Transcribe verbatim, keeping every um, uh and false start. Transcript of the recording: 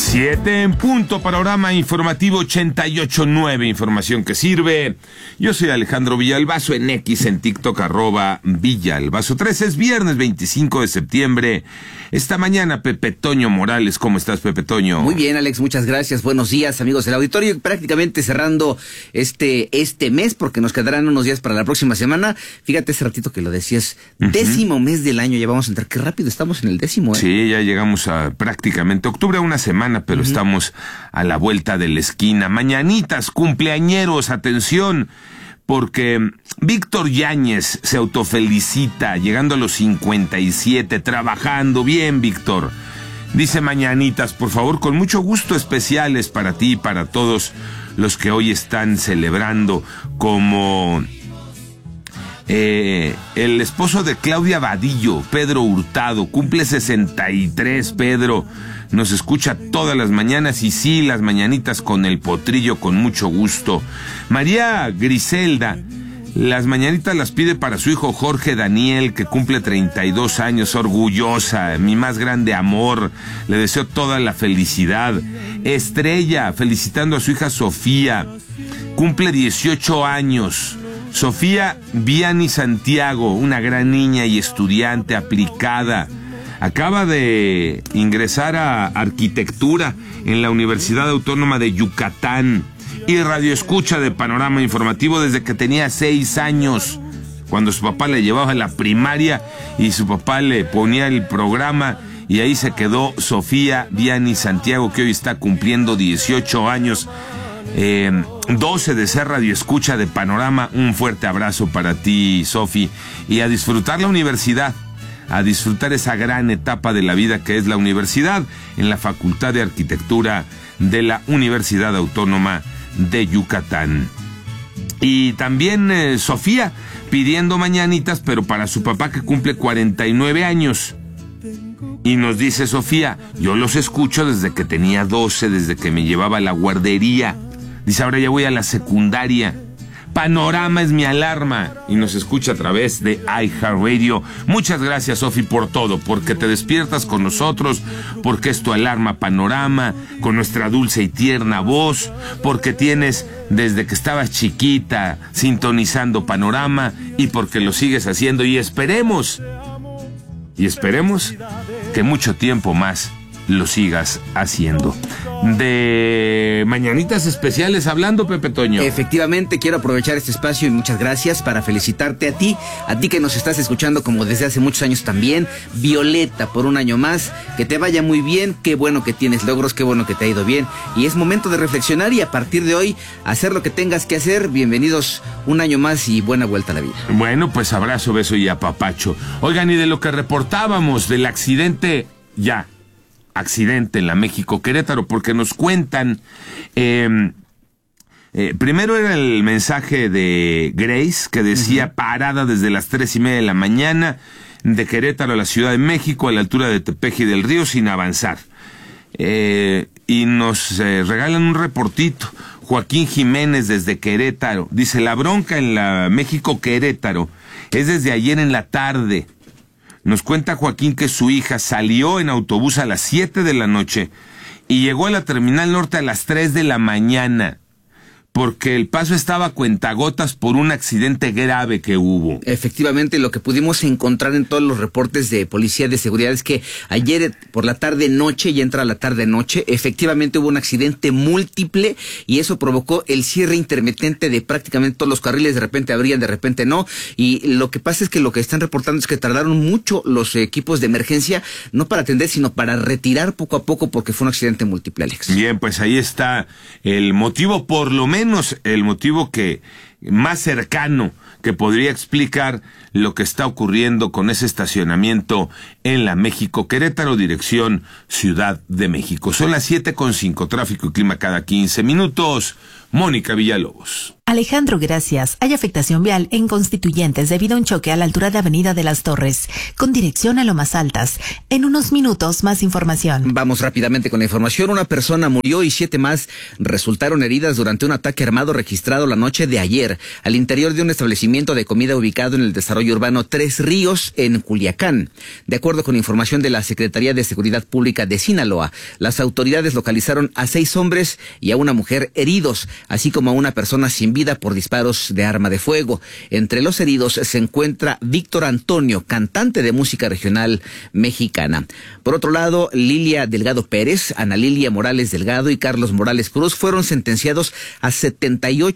Siete en punto, panorama informativo ochenta y ocho punto nueve, información que sirve. Yo soy Alejandro Villalbazo, en X, en TikTok, arroba Villalbazo tres. Es viernes veinticinco de septiembre. Esta mañana, Pepe Toño Morales. ¿Cómo estás, Pepe Toño? Muy bien, Alex, muchas gracias. Buenos días, amigos del auditorio. Prácticamente cerrando este, este mes, porque nos quedarán unos días para la próxima semana. Fíjate, ese ratito que lo decías, uh-huh. décimo mes del año, ya vamos a entrar. Qué rápido estamos en el décimo, ¿eh? Sí, ya llegamos a prácticamente octubre, una semana, pero uh-huh. estamos a la vuelta de la esquina. Mañanitas, cumpleañeros, atención, porque Víctor Yáñez se autofelicita, llegando a los cincuenta y siete, trabajando bien, Víctor. Dice: mañanitas, por favor, con mucho gusto, especiales para ti y para todos los que hoy están celebrando, como eh, el esposo de Claudia Vadillo, Pedro Hurtado, cumple sesenta y tres, Pedro. Nos escucha todas las mañanas, y sí, las mañanitas con el potrillo, con mucho gusto. María Griselda, las mañanitas las pide para su hijo Jorge Daniel, que cumple treinta y dos años, orgullosa, mi más grande amor, le deseo toda la felicidad. Estrella, felicitando a su hija Sofía, cumple dieciocho años. Sofía Viani Santiago, una gran niña y estudiante aplicada. Acaba de ingresar a arquitectura en la Universidad Autónoma de Yucatán y radioescucha de Panorama Informativo desde que tenía seis años, cuando su papá le llevaba a la primaria y su papá le ponía el programa, y ahí se quedó Sofía Viani Santiago, que hoy está cumpliendo dieciocho años. Eh, doce de ser radioescucha de Panorama. Un fuerte abrazo para ti, Sofi, y a disfrutar la universidad, a disfrutar esa gran etapa de la vida que es la universidad, en la Facultad de Arquitectura de la Universidad Autónoma de Yucatán. Y también eh, Sofía pidiendo mañanitas, pero para su papá, que cumple cuarenta y nueve años. Y nos dice Sofía: yo los escucho desde que tenía doce, desde que me llevaba a la guardería. Dice: ahora ya voy a la secundaria. Panorama es mi alarma, y nos escucha a través de iHeartRadio. Muchas gracias, Sofi, por todo, porque te despiertas con nosotros, porque es tu alarma Panorama, con nuestra dulce y tierna voz, porque tienes desde que estabas chiquita sintonizando Panorama, y porque lo sigues haciendo, y esperemos, y esperemos que mucho tiempo más lo sigas haciendo. De mañanitas especiales hablando, Pepe Toño. Efectivamente, quiero aprovechar este espacio y muchas gracias para felicitarte a ti, a ti que nos estás escuchando como desde hace muchos años también. Violeta, por un año más, que te vaya muy bien, qué bueno que tienes logros, qué bueno que te ha ido bien, y es momento de reflexionar y a partir de hoy hacer lo que tengas que hacer. Bienvenidos un año más y buena vuelta a la vida. Bueno, pues abrazo, beso y apapacho. Oigan, y de lo que reportábamos del accidente, ya accidente en la México Querétaro, porque nos cuentan, eh, eh, primero era el mensaje de Grace, que decía: uh-huh. parada desde las tres y media de la mañana de Querétaro a la Ciudad de México, a la altura de Tepeji del Río, sin avanzar. Eh, y nos eh, regalan un reportito. Joaquín Jiménez desde Querétaro dice: la bronca en la México Querétaro es desde ayer en la tarde. Nos cuenta Joaquín que su hija salió en autobús a las siete de la noche y llegó a la Terminal Norte a las tres de la mañana, porque el paso estaba a cuentagotas por un accidente grave que hubo. Efectivamente, lo que pudimos encontrar en todos los reportes de policía de seguridad es que ayer por la tarde-noche, y entra la tarde-noche, efectivamente hubo un accidente múltiple, y eso provocó el cierre intermitente de prácticamente todos los carriles. De repente abrían, de repente no, y lo que pasa es que lo que están reportando es que tardaron mucho los equipos de emergencia, no para atender, sino para retirar poco a poco, porque fue un accidente múltiple, Alex. Bien, pues ahí está el motivo, por lo menos menos el motivo que más cercano que podría explicar lo que está ocurriendo con ese estacionamiento en la México Querétaro, dirección Ciudad de México. Son las siete con cinco, tráfico y clima cada quince minutos. Mónica Villalobos. Alejandro, gracias. Hay afectación vial en Constituyentes debido a un choque a la altura de Avenida de las Torres, con dirección a Lomas Altas. En unos minutos, más información. Vamos rápidamente con la información. Una persona murió y siete más resultaron heridas durante un ataque armado registrado la noche de ayer al interior de un establecimiento de comida ubicado en el desarrollo urbano Tres Ríos, en Culiacán. De acuerdo acuerdo con información de la Secretaría de Seguridad Pública de Sinaloa, las autoridades localizaron a seis hombres y a una mujer heridos, así como a una persona sin vida por disparos de arma de fuego. Entre los heridos se encuentra Víctor Antonio, cantante de música regional mexicana. Por otro lado, Lilia Delgado Pérez, Ana Lilia Morales Delgado y Carlos Morales Cruz fueron sentenciados a setenta y ocho